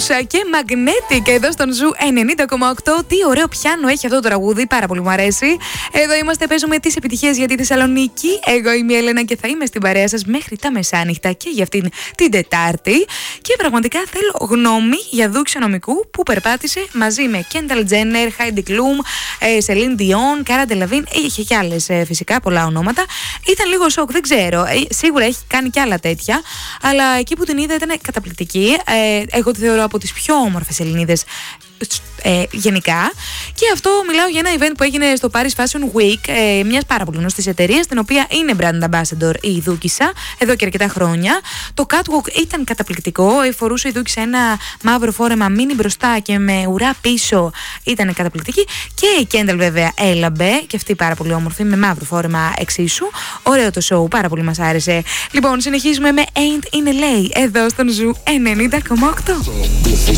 και Magnetic εδώ στον Ζου 90,8. Τι ωραίο πιάνο έχει αυτό το τραγούδι, πάρα πολύ μου αρέσει. Εδώ είμαστε, παίζουμε τις επιτυχίες για τη Θεσσαλονίκη. Εγώ είμαι η Έλενα και θα είμαι στην παρέα σας μέχρι τα μεσάνυχτα και για αυτήν την Τετάρτη. Και πραγματικά θέλω γνώμη για δούξιο νομικού που περπάτησε μαζί με Kendall Jenner, Heidi Klum, Celine Dion, Cara Delevingne. Είχε κι άλλες φυσικά, πολλά ονόματα. Ήταν λίγο σοκ, δεν ξέρω. Σίγουρα έχει κάνει κι άλλα τέτοια. Αλλά εκεί που την είδα ήταν καταπληκτική. Εγώ τη θεωρώ από τις πιο όμορφες Ελληνίδες γενικά. Και αυτό μιλάω για ένα event που έγινε στο Paris Fashion Week, μιας πάρα πολύ γνωστής εταιρείας, την οποία είναι brand ambassador η Δούκισσα εδώ και αρκετά χρόνια. Το catwalk ήταν καταπληκτικό. Φορούσε η Δούκισσα ένα μαύρο φόρεμα μίνι μπροστά και με ουρά πίσω. Ήταν καταπληκτική. Και η Kendall βέβαια έλαμπε, και αυτή πάρα πολύ όμορφη, με μαύρο φόρεμα εξίσου. Ωραίο το show, πάρα πολύ μας άρεσε. Λοιπόν, συνεχίζουμε με Ain't in LA εδώ στον Ζου 90,8.